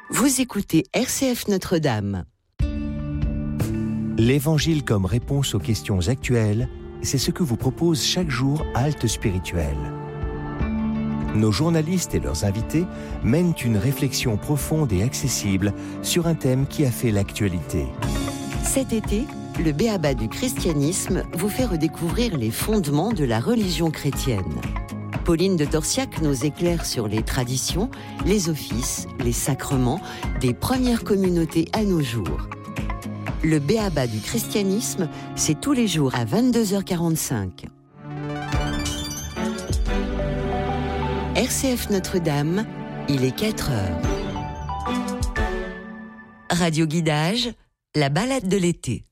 Vous écoutez RCF Notre-Dame. L'Évangile comme réponse aux questions actuelles, c'est ce que vous propose chaque jour Halte Spirituelle. Nos journalistes et leurs invités mènent une réflexion profonde et accessible sur un thème qui a fait l'actualité. Cet été, le B.A.B.A. du christianisme vous fait redécouvrir les fondements de la religion chrétienne. Pauline de Torsiac nous éclaire sur les traditions, les offices, les sacrements des premières communautés à nos jours. Le B.A.B.A. du christianisme, c'est tous les jours à 22h45. RCF Notre-Dame, il est 4h. Radio Guidage, la balade de l'été.